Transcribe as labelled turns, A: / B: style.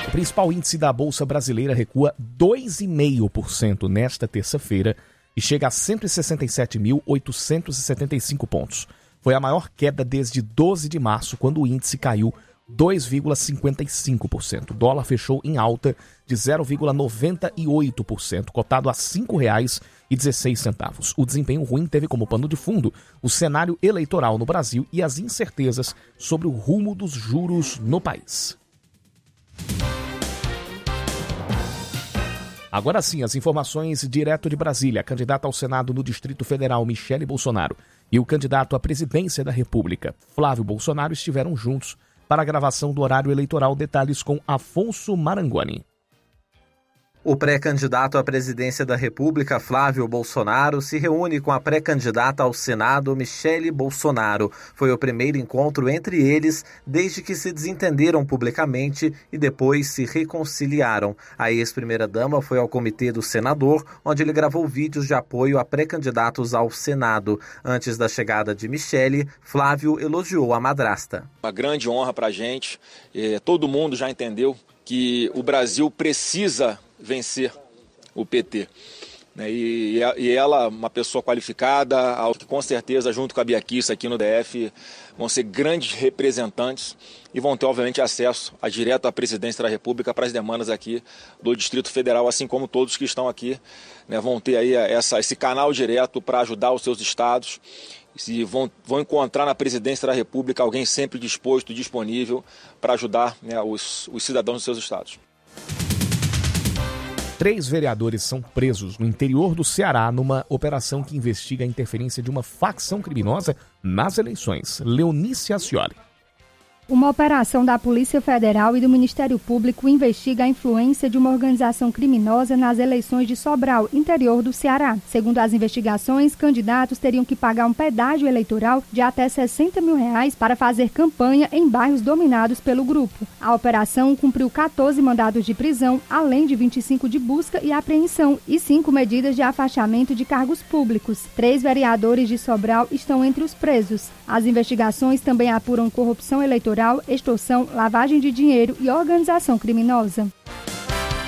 A: O principal índice da Bolsa Brasileira recua 2,5% nesta terça-feira e chega a 167.875 pontos. Foi a maior queda desde 12 de março, quando o índice caiu 2,55%. O dólar fechou em alta de 0,98%, cotado a R$ 5,16. O desempenho ruim teve como pano de fundo o cenário eleitoral no Brasil e as incertezas sobre o rumo dos juros no país. Agora sim, as informações direto de Brasília. A candidata ao Senado no Distrito Federal, Michele Bolsonaro, e o candidato à presidência da República, Flávio Bolsonaro, estiveram juntos para a gravação do horário eleitoral. Detalhes com Afonso Marangoni.
B: O pré-candidato à presidência da República, Flávio Bolsonaro, se reúne com a pré-candidata ao Senado, Michele Bolsonaro. Foi o primeiro encontro entre eles desde que se desentenderam publicamente e depois se reconciliaram. A ex-primeira-dama foi ao comitê do senador, onde ele gravou vídeos de apoio a pré-candidatos ao Senado. Antes da chegada de Michele, Flávio elogiou a madrasta.
C: Uma grande honra para a gente. Todo mundo já entendeu que o Brasil precisa vencer o PT. E ela, uma pessoa qualificada, que com certeza, junto com a Bia Kicis aqui no DF, vão ser grandes representantes e vão ter, obviamente, acesso direto à presidência da República para as demandas aqui do Distrito Federal, assim como todos que estão aqui, vão ter aí esse canal direto para ajudar os seus estados. E vão encontrar na presidência da República alguém sempre disposto, disponível para ajudar os cidadãos dos seus estados.
A: 3 vereadores são presos no interior do Ceará numa operação que investiga a interferência de uma facção criminosa nas eleições. Leonice Ascioli.
D: Uma operação da Polícia Federal e do Ministério Público investiga a influência de uma organização criminosa nas eleições de Sobral, interior do Ceará. Segundo as investigações, candidatos teriam que pagar um pedágio eleitoral de até R$60 mil para fazer campanha em bairros dominados pelo grupo. A operação cumpriu 14 mandados de prisão, além de 25 de busca e apreensão e 5 medidas de afastamento de cargos públicos. 3 vereadores de Sobral estão entre os presos. As investigações também apuram corrupção eleitoral, extorsão, lavagem de dinheiro e organização criminosa.